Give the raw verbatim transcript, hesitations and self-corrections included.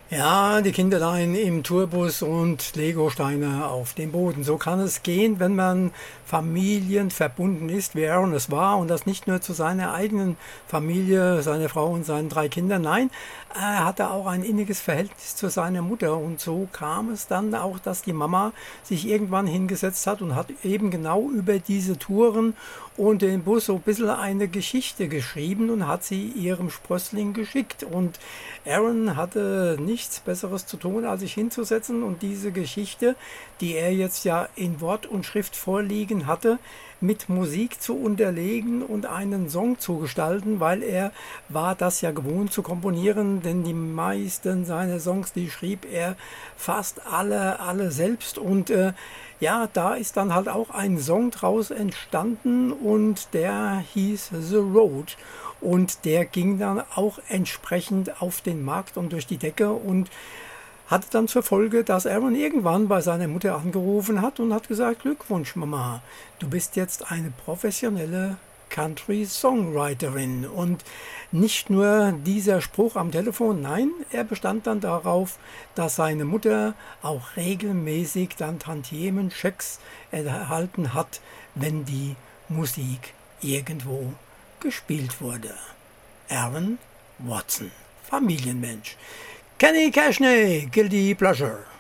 Ja, die Kindelein im Tourbus und Legosteine auf dem Boden. So kann es gehen, wenn man familienverbunden ist, wie Aaron es war. Und das nicht nur zu seiner eigenen Familie, seiner Frau und seinen drei Kindern. Nein, er hatte auch ein inniges Verhältnis zu seiner Mutter. Und so kam es dann auch, dass die Mama sich irgendwann hingesetzt hat und hat eben genau über diese Touren und den Bus so ein bisschen eine Geschichte geschrieben und hat sie ihrem Sprössling geschickt. Und Aaron hatte nichts Besseres zu tun, als sich hinzusetzen und diese Geschichte, die er jetzt ja in Wort und Schrift vorliegen hatte, mit Musik zu unterlegen und einen Song zu gestalten, weil er war das ja gewohnt zu komponieren, denn die meisten seiner Songs, die schrieb er fast alle, alle selbst und äh, ja, da ist dann halt auch ein Song draus entstanden und der hieß The Road. Und der ging dann auch entsprechend auf den Markt und durch die Decke und hatte dann zur Folge, dass Aaron irgendwann bei seiner Mutter angerufen hat und hat gesagt, Glückwunsch Mama, du bist jetzt eine professionelle Country-Songwriterin. Und nicht nur dieser Spruch am Telefon, nein, er bestand dann darauf, dass seine Mutter auch regelmäßig dann Tantiemen-Schecks erhalten hat, wenn die Musik irgendwo gespielt wurde. Aaron Watson, Familienmensch. Kenny Cashney, Guilty Pleasure.